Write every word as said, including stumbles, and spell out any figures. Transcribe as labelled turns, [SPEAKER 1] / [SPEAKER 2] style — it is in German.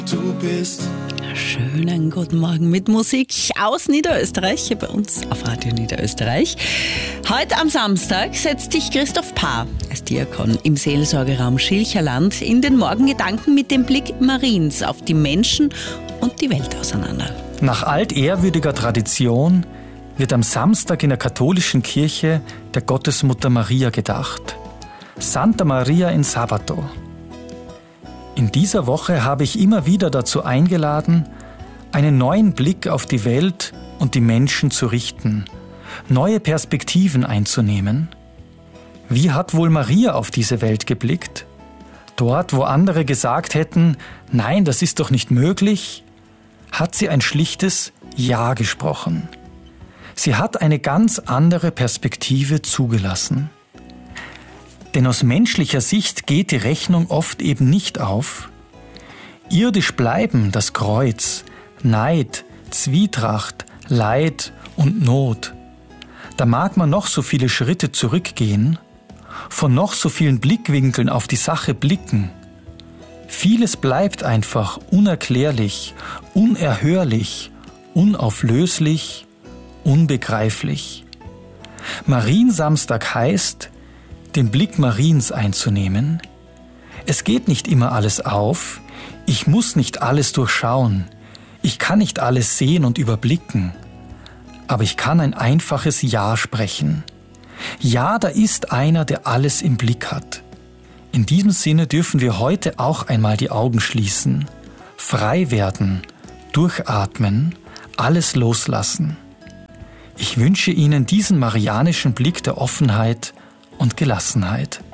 [SPEAKER 1] du bist.
[SPEAKER 2] Schönen guten Morgen mit Musik aus Niederösterreich, hier bei uns auf Radio Niederösterreich. Heute am Samstag setzt sich Christoph Paar als Diakon im Seelsorgeraum Schilcherland in den Morgengedanken mit dem Blick Mariens auf die Menschen und die Welt auseinander.
[SPEAKER 3] Nach altehrwürdiger Tradition wird am Samstag in der katholischen Kirche der Gottesmutter Maria gedacht. Santa Maria in Sabato. In dieser Woche habe ich immer wieder dazu eingeladen, einen neuen Blick auf die Welt und die Menschen zu richten, neue Perspektiven einzunehmen. Wie hat wohl Maria auf diese Welt geblickt? Dort, wo andere gesagt hätten, nein, das ist doch nicht möglich, hat sie ein schlichtes Ja gesprochen. Sie hat eine ganz andere Perspektive zugelassen. Denn aus menschlicher Sicht geht die Rechnung oft eben nicht auf. Irdisch bleiben das Kreuz, Neid, Zwietracht, Leid und Not. Da mag man noch so viele Schritte zurückgehen, von noch so vielen Blickwinkeln auf die Sache blicken. Vieles bleibt einfach unerklärlich, unerhörlich, unauflöslich, unbegreiflich. Mariensamstag heißt, den Blick Mariens einzunehmen. Es geht nicht immer alles auf, ich muss nicht alles durchschauen, ich kann nicht alles sehen und überblicken, aber ich kann ein einfaches Ja sprechen. Ja, da ist einer, der alles im Blick hat. In diesem Sinne dürfen wir heute auch einmal die Augen schließen, frei werden, durchatmen, alles loslassen. Ich wünsche Ihnen diesen marianischen Blick der Offenheit und Gelassenheit.